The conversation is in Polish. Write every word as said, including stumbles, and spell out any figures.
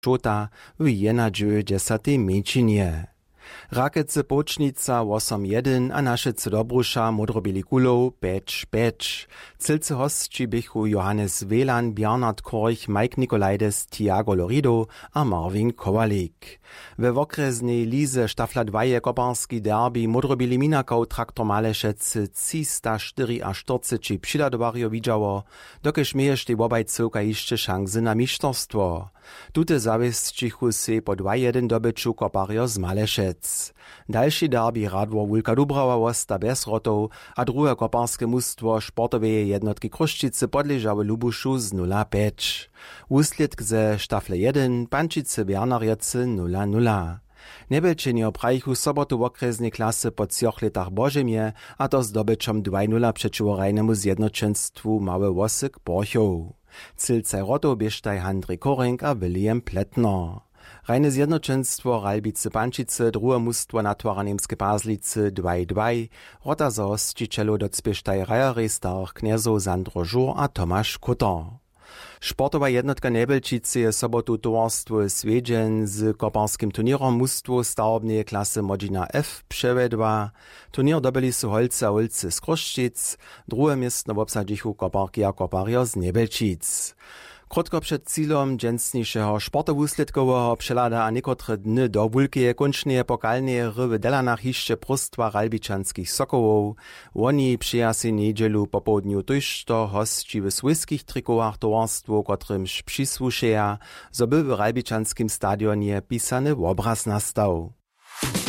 Šota w jenadźu desatej miečinie. Rakece Počnica osem jeden a Našece Dobruša Modrobili Kulov pěť pěť. Cilce hostči bychu Johannes Wieland, Bernhard Korch, Mike Nikolaides, Tiago Lorido a Marvin Kowalik. We wokreznej lize Štafla dva je koparski derby Modrobili Minakov Traktor Malešece trzysta czterdzieści přiladowarjo widzało, dokež mieješte obajcovka jeszcze szansy na mistrzostwo. Tute zawěstčichu se po dva jeden dobeču koparjo z Malešec. Další derby Radwor Wulka Dubrava osta bez rotov a druhé koparske mustwo sportowej jednotki Kruščice podležały Lubušu z nula pěť. Úsledk ze Štafle jeden Pančice Bernarjece nula nula. Nebelčenio prajichu sobotu w okreznej klasy po trzech letach Bożemie, a to z dobečom dva nula przeciwko rajnemu zjednoczenstwu Małe Wosyk Borchow. Cilce rotov běžtaj Handrej Korenk a William Pletner. Rajne zjednoczenstwo Ralbice Pančice, druhe mustwo natwara Niemskie Pazlice dva dva, rota za hosticielu docpieštaj rajarej starých knjezov Sandro Žur a Tomasz Kutter. Sportowa jednotka Nebelčice je sobotu towarstwo Swiedźen z koparskim turnierom mustwo starobnej klasy Modzina F przevedła. Turnier dobili su Holce a Holce z Kruščic, druhe miestno obsadzichu koparki a koparjo z Nebelčic. Krótko przed cílom dżęsniejszego sportowusledkowego przelada a niekotre dny do wulkeje končneje pokalneje ryby Delanach hišće prostwa ralbičanskich sokołów. Oni przyjasi niedzielu po południu tužto hostči w słyskich trikowach towarstwo, kotrymž přisłušeja, zo by w ralbičanskim stadionie pisany obraz nastał.